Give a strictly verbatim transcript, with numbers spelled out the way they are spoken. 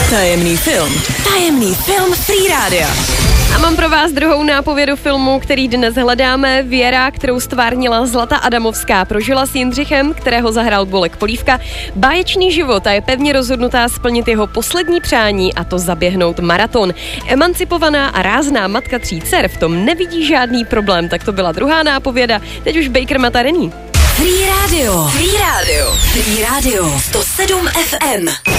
Tajemný film. Tajemný film Free Rádia. A mám pro vás druhou nápovědu filmu, který dnes hledáme. Věra, kterou stvárnila Zlata Adamovská, prožila s Jindřichem, kterého zahrál Bolek Polívka, báječný život a je pevně rozhodnutá splnit jeho poslední přání, a to zaběhnout maraton. Emancipovaná a rázná matka tří dcer v tom nevidí žádný problém, tak to byla druhá nápověda. Teď už Baker Matarený. Free Radio. Free Radio. Free Radio. sto sedm ef em.